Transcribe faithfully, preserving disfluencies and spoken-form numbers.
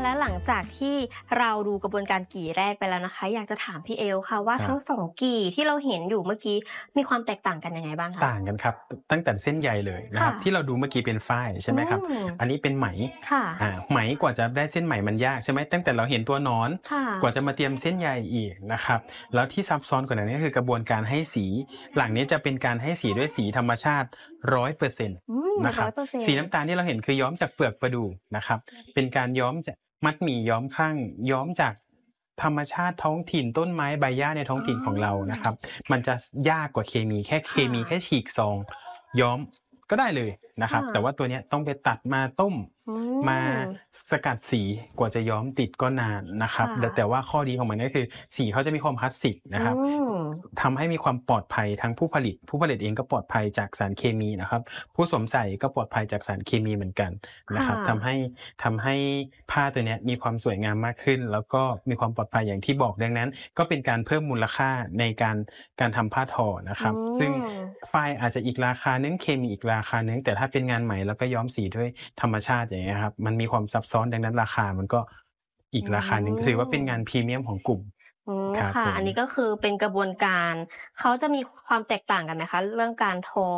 และหลังจากที่เราดูกระบวนการกี่แรกไปแล้วนะคะอยากจะถามพี่เอลค่ะว่าทั้งครับสองกี่ที่เราเห็นอยู่เมื่อกี้มีความแตกต่างกันยังไงบ้างคะต่างกันครับตตั้งแต่เส้นใยเลยนะคค่ะรับที่เราดูเมื่อกี้เป็นฝ้ายใช่อืไหมครับมอันนี้เป็นไหมค่ะอ่าไหมกว่าจะได้เส้นไหมมันยากใช่ไหมตั้งแต่เราเห็นตัวหนอนค่ะกว่าจะมาเตรียมเส้นใยอีกนะครับแล้วที่ซับซ้อนกว่านั้นก็คือกระบวนการให้สีหลังนี้จะเป็นการให้สีด้วยสีธรรมชาติหนึ่งร้อยเปอร์เซ็นต์อืมนะครับสีร้อยเปอร์เซ็นต์น้ำตาลที่เราเห็นคือย้อมจากเปลือกปลาดูนะครับเป็นการย้อมจากมัดหมี่ย้อมข้างย้อมจากธรรมชาติท้องถิ่นต้นไม้ใบหญ้าในท้ออ๋งถิ่นของเราอนะครับ มันจะยากกว่าเคมีแค่เคค่ะมีแค่ฉีกซองย้อมก็ได้เลยนะครับค่ะแต่ว่าตัวเนี้ยต้องไปตัดมาต้มอืมามสกัดสีกว่าจะย้อมติดก็นานนะครับค่ะแต่แต่ว่าข้อดีของมันก็คือสีเขาจะมีความคลาสสิกอืนะครับมทำให้มีความปลอดภัยทั้งผู้ผลิตผู้ผลิตเองก็ปลอดภัยจากสารเคมีนะครับผู้สวมใส่ก็ปลอดภัยจากสารเคมีเหมือนกันนะคค่ะรับทำให้ทำให้ผ้าตัวเนี้ยมีความสวยงามมากขึ้นแล้วก็มีความปลอดภัยอย่างที่บอกดังนั้น ก็เป็นการเพิ่มมูลค่าในการการทำผ้าทอนะคอืรับซึ่งมฝ้ายอาจจะอีกราคาหนึ่งเคมีอีกราคาหนึ่งแต่ถ้าเป็นงานไหมแล้วก็ย้อมสีด้วยธรรมชาติอย่างเงี้ยครับมันมีความซับซ้อนดังนั้นราคามันก็อีอืกราคาหนึ่งถือว่าเป็นงานมพรีเมียมของกลุ่มอืมครับผมค่ะอันนี้ก็คือเป็นกระบวนการเขาจะมีความแตกต่างกันไหมคะเรื่องการทอ